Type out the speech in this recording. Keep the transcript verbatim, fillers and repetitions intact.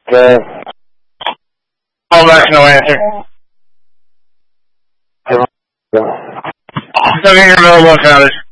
Uh, call back, no answer. Still getting your mailbox outage.